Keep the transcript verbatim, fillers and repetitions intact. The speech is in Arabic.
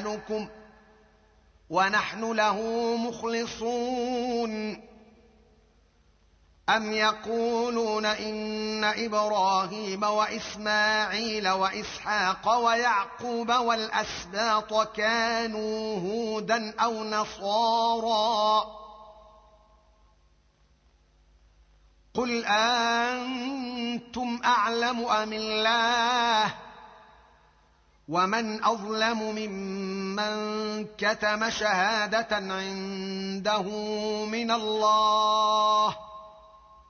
أعمالكم ونحن له مخلصون. أم يقولون إن إبراهيم وإسماعيل وإسحاق ويعقوب والأسباط كانوا هودا أو نصارى؟ قل أنتم أعلم أم الله؟ ومن أظلم ممن كتم شهادة عنده من الله